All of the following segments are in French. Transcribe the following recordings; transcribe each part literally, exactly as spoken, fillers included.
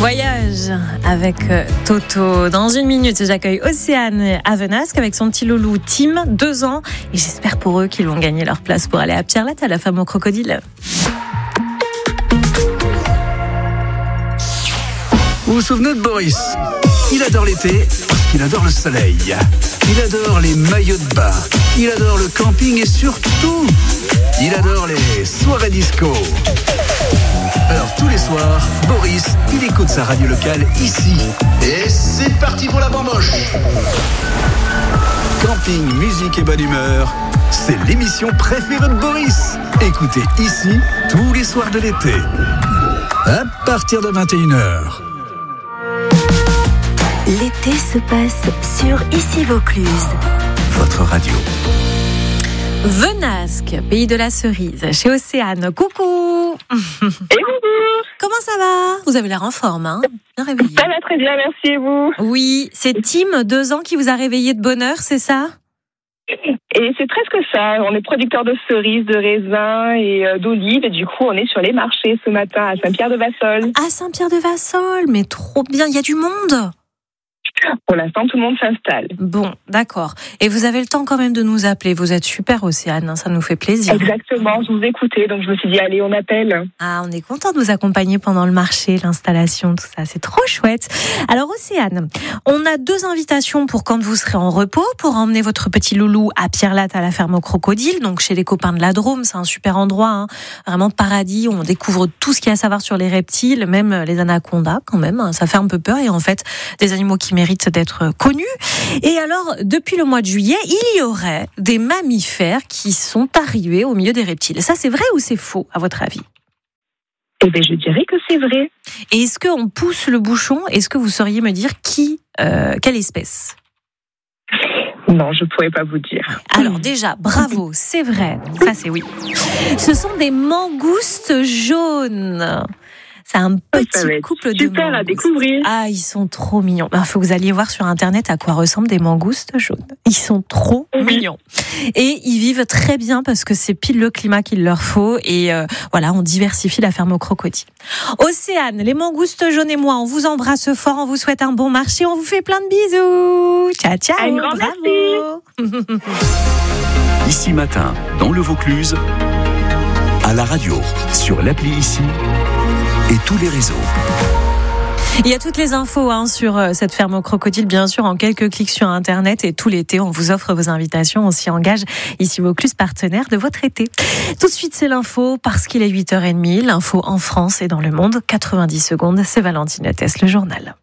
Voyage avec Toto. Dans une minute, j'accueille Océane à Venasque avec son petit loulou Tim, deux ans. Et j'espère pour eux qu'ils vont gagner leur place pour aller à Pierrelatte, à la femme au crocodile. Vous vous souvenez de Boris ? Il adore l'été parce qu'il adore le soleil. Il adore les maillots de bain. Il adore le camping et surtout, il adore les soirées disco. Alors tous les soirs, Boris, il écoute sa radio locale ici. Et c'est parti pour la bamboche. Camping, musique et bonne humeur, c'est l'émission préférée de Boris. Écoutez ici tous les soirs de l'été. À partir de vingt et une heures. L'été se passe sur Ici Vaucluse. Votre radio. Venasque, pays de la cerise, chez Océane. Coucou. Et bonjour. Comment ça va ? Vous avez l'air en forme, hein ? Bien réveillé. Ça va très bien, merci, et vous ? Oui, c'est Tim, deux ans, qui vous a réveillé de bonne heure, c'est ça ? Et c'est presque ça. On est producteur de cerises, de raisins et euh, d'olives. Et du coup, on est sur les marchés ce matin à Saint-Pierre-de-Vassol. À Saint-Pierre-de-Vassol, mais trop bien, il y a du monde. Pour l'instant, tout le monde s'installe. Bon, d'accord. Et vous avez le temps quand même de nous appeler. Vous êtes super, Océane, hein, ça nous fait plaisir. Exactement, je vous écoutais, donc je me suis dit, allez, on appelle. Ah, on est content de vous accompagner pendant le marché, l'installation, tout ça. C'est trop chouette. Alors, Océane, on a deux invitations pour quand vous serez en repos, pour emmener votre petit loulou à Pierrelatte, à la ferme au crocodile, donc chez les copains de la Drôme. C'est un super endroit, hein, vraiment paradis. On découvre tout ce qu'il y a à savoir sur les reptiles, même les anacondas, quand même. Ça fait un peu peur. Et en fait, des animaux qui méritent d'être connus. Et alors, depuis le mois de juillet, il y aurait des mammifères qui sont arrivés au milieu des reptiles. Ça, c'est vrai ou c'est faux, à votre avis ? Eh bien, je dirais que c'est vrai. Et est-ce qu'on pousse le bouchon ? Est-ce que vous sauriez me dire qui, euh, quelle espèce ? Non, je ne pourrais pas vous dire. Alors déjà, bravo, c'est vrai. Ça, c'est oui. Ce sont des mangoustes jaunes. C'est un petit couple de super à découvrir. Ah, ils sont trop mignons. Il faut que vous alliez voir sur Internet à quoi ressemblent des mangoustes jaunes. Ils sont trop oui. mignons. Et ils vivent très bien parce que c'est pile le climat qu'il leur faut. Et euh, voilà, on diversifie la ferme au crocodile. Océane, les mangoustes jaunes et moi, on vous embrasse fort, on vous souhaite un bon marché, on vous fait plein de bisous. Ciao, ciao. Un grand bravo. Merci. Ici matin, dans le Vaucluse, à la radio, sur l'appli Ici et tous les réseaux. Il y a toutes les infos hein, sur cette ferme au crocodile, bien sûr, en quelques clics sur Internet. Et tout l'été, on vous offre vos invitations. On s'y engage. Ici Vaucluse, partenaire de votre été. Tout de suite, c'est l'info parce qu'il est huit heures trente. L'info en France et dans le monde. quatre-vingt-dix secondes, c'est Valentine Tess, le journal.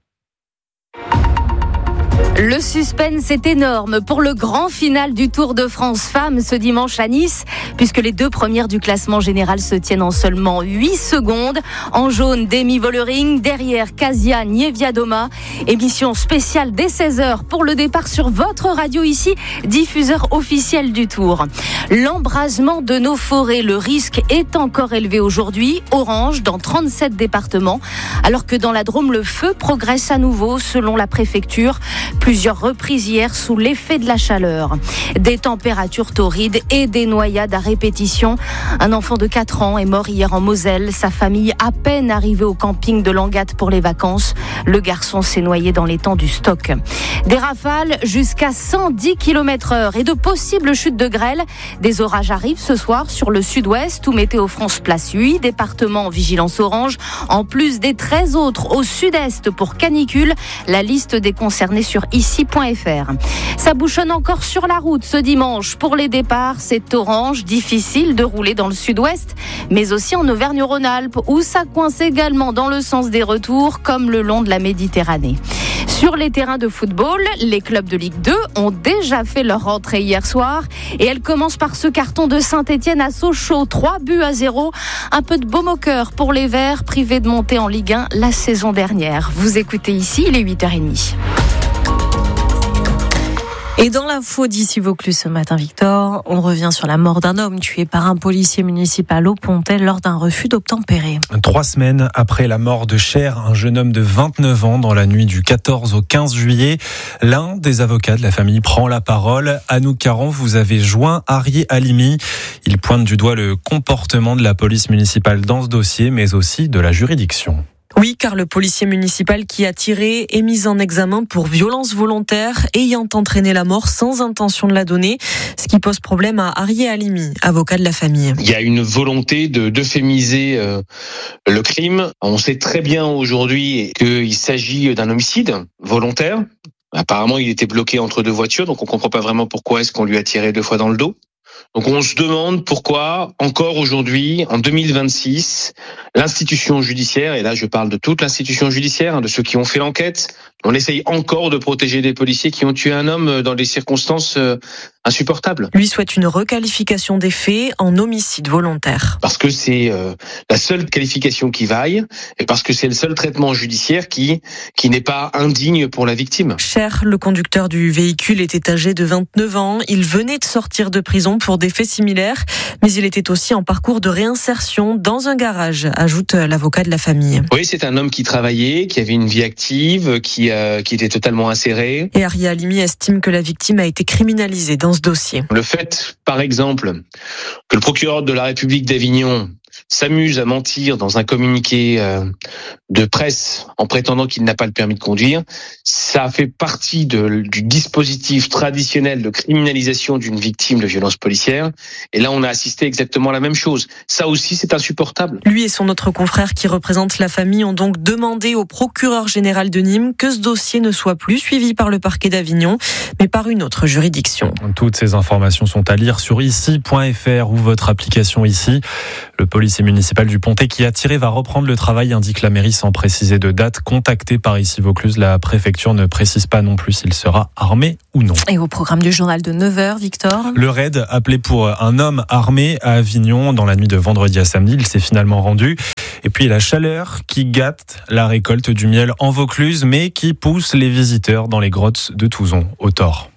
Le suspense est énorme pour le grand final du Tour de France Femmes ce dimanche à Nice, puisque les deux premières du classement général se tiennent en seulement huit secondes. En jaune, Demi Vollering, derrière Kasia Niewiadoma. Émission spéciale dès seize heures pour le départ sur votre radio ici, diffuseur officiel du Tour. L'embrasement de nos forêts, le risque est encore élevé aujourd'hui, orange dans trente-sept départements, alors que dans la Drôme, le feu progresse à nouveau selon la préfecture. Plusieurs reprises hier sous l'effet de la chaleur. Des températures torrides et des noyades à répétition. Un enfant de quatre ans est mort hier en Moselle. Sa famille à peine arrivée au camping de Langatte pour les vacances. Le garçon s'est noyé dans l'étang du Stock. Des rafales jusqu'à cent dix kilomètres heure et de possibles chutes de grêle. Des orages arrivent ce soir sur le sud-ouest où Météo France place huit départements en vigilance orange. En plus des treize autres au sud-est pour canicule. La liste des concernés sur ici point f r. Ça bouchonne encore sur la route ce dimanche. Pour les départs, c'est orange, difficile de rouler dans le sud-ouest, mais aussi en Auvergne-Rhône-Alpes, où ça coince également dans le sens des retours, comme le long de la Méditerranée. Sur les terrains de football, les clubs de Ligue deux ont déjà fait leur rentrée hier soir et elle commence par ce carton de Saint-Etienne à Sochaux, trois buts à zéro. Un peu de baume au cœur pour les Verts, privés de monter en Ligue un la saison dernière. Vous écoutez ici, il est huit heures trente. Et dans l'info d'ici Vaucluse ce matin, Victor, on revient sur la mort d'un homme tué par un policier municipal au Pontet lors d'un refus d'obtempérer. Trois semaines après la mort de Cher, un jeune homme de vingt-neuf ans, dans la nuit du quatorze au quinze juillet, l'un des avocats de la famille prend la parole. Anouk Caron, vous avez joint Arié Halimi. Il pointe du doigt le comportement de la police municipale dans ce dossier, mais aussi de la juridiction. Oui, car le policier municipal qui a tiré est mis en examen pour violence volontaire ayant entraîné la mort sans intention de la donner, ce qui pose problème à Arié Halimi, avocat de la famille. Il y a une volonté de d'euphémiser euh, le crime. On sait très bien aujourd'hui qu'il s'agit d'un homicide volontaire. Apparemment, il était bloqué entre deux voitures, donc on comprend pas vraiment pourquoi est-ce qu'on lui a tiré deux fois dans le dos. Donc on se demande pourquoi, encore aujourd'hui, en deux mille vingt-six, l'institution judiciaire, et là je parle de toute l'institution judiciaire, de ceux qui ont fait l'enquête, on essaye encore de protéger des policiers qui ont tué un homme dans des circonstances insupportables. Lui souhaite une requalification des faits en homicide volontaire. Parce que c'est euh, la seule qualification qui vaille, et parce que c'est le seul traitement judiciaire qui, qui n'est pas indigne pour la victime. Cher, le conducteur du véhicule était âgé de vingt-neuf ans. Il venait de sortir de prison pour des faits similaires, mais il était aussi en parcours de réinsertion dans un garage, ajoute l'avocat de la famille. Oui, c'est un homme qui travaillait, qui avait une vie active, qui, euh, qui était totalement inséré. Et Arié Halimi estime que la victime a été criminalisée dans ce dossier. Le fait, par exemple, que le procureur de la République d'Avignon s'amuse à mentir dans un communiqué euh, de presse en prétendant qu'il n'a pas le permis de conduire, ça fait partie de, du dispositif traditionnel de criminalisation d'une victime de violence policière. Et là, on a assisté exactement à la même chose. Ça aussi, c'est insupportable. Lui et son autre confrère qui représente la famille ont donc demandé au procureur général de Nîmes que ce dossier ne soit plus suivi par le parquet d'Avignon, mais par une autre juridiction. Toutes ces informations sont à lire sur ici point f r ou votre application Ici. Le policier municipal du Pontet qui a tiré va reprendre le travail, indique la mairie sans préciser de date. Contacté par Ici Vaucluse, la préfecture ne précise pas non plus s'il sera armé ou non. Et au programme du journal de neuf heures, Victor ? Le raid appelé pour un homme armé à Avignon dans la nuit de vendredi à samedi. Il s'est finalement rendu. Et puis la chaleur qui gâte la récolte du miel en Vaucluse, mais qui pousse les visiteurs dans les grottes de Touzon, au Thor.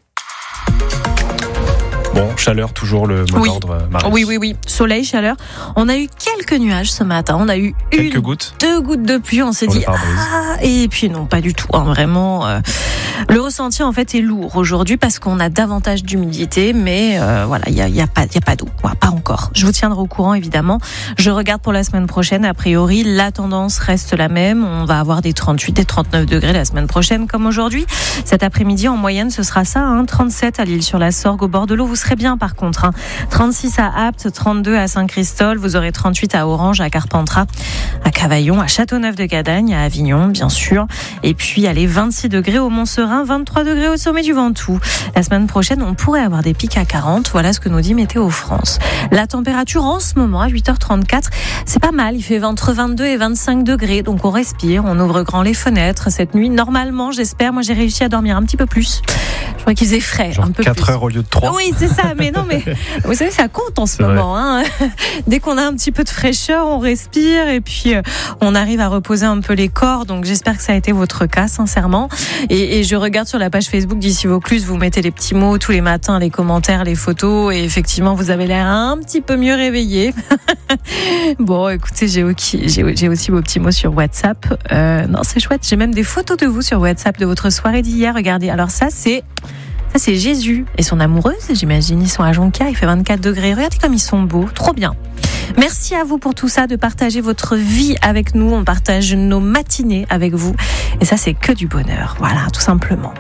Bon, chaleur, toujours le mot oui. d'ordre, Marie. Oui, oui, oui. Soleil, chaleur. On a eu quelques nuages ce matin. On a eu quelques une, gouttes. deux gouttes de pluie. On s'est Pour dit, ah, et puis non, pas du tout. Hein, vraiment, euh, le ressenti en fait est lourd aujourd'hui parce qu'on a davantage d'humidité, mais euh, voilà, il y a, y a pas, il y a pas d'eau, voilà, pas encore. Je vous tiendrai au courant évidemment. Je regarde pour la semaine prochaine. A priori, la tendance reste la même. On va avoir des trente-huit, des trente-neuf degrés la semaine prochaine comme aujourd'hui. Cet après-midi, en moyenne, ce sera ça, hein, trente-sept à l'île sur la Sorgue, au bord de l'eau. Vous serez bien par contre. Hein. trente-six à Apt, trente-deux à Saint-Christol. Vous aurez trente-huit à Orange, à Carpentras, à Cavaillon, à Châteauneuf-de-Gadagne, à Avignon, bien sûr. Et puis, allez, vingt-six degrés au Mont-Serein, vingt-trois degrés au sommet du Ventoux. La semaine prochaine, on pourrait avoir des pics à quarante. Voilà ce que nous dit Météo France. La température en ce moment, à huit heures trente-quatre, c'est pas mal. Il fait entre vingt-deux et vingt-cinq degrés. Donc, on respire, on ouvre grand les fenêtres. Cette nuit, normalement, j'espère, moi, j'ai réussi à dormir un petit peu plus. Je crois qu'il faisait frais. Genre un peu quatre plus. heures au lieu de trois. Oui, c'est ça. Mais non, mais vous savez, ça compte en ce C'est moment. Hein. Dès qu'on a un petit peu de fraîcheur, on respire et puis euh, on arrive à reposer un peu les corps. Donc, j'espère que ça a été votre cas, sincèrement. Et, et je regarde sur la page Facebook d'Ici Vaucluse, vous mettez les petits mots tous les matins, les commentaires, les photos. Et effectivement, vous avez l'air un petit peu mieux réveillé. Bon, écoutez, j'ai, j'ai, j'ai aussi vos petits mots sur WhatsApp. Euh, non, c'est chouette. J'ai même des photos de vous sur WhatsApp de votre soirée d'hier. Regardez. Alors ça, c'est... Ça, c'est Jésus et son amoureuse, j'imagine. Ils sont à Jonquière, il fait vingt-quatre degrés. Regardez comme ils sont beaux, trop bien. Merci à vous pour tout ça, de partager votre vie avec nous. On partage nos matinées avec vous. Et ça, c'est que du bonheur. Voilà, tout simplement.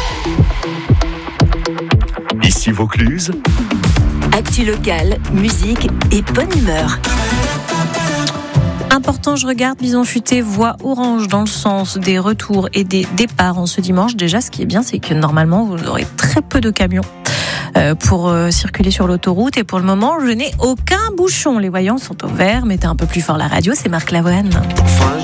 Ici Vaucluse. Actu locale, musique et bonne humeur. Important, je regarde, Bison Futé voit orange dans le sens des retours et des départs en ce dimanche. Déjà, ce qui est bien, c'est que normalement, vous aurez très peu de camions euh, pour euh, circuler sur l'autoroute. Et pour le moment, je n'ai aucun bouchon. Les voyants sont au vert. Mettez un peu plus fort la radio, c'est Marc Lavoine. Enfin,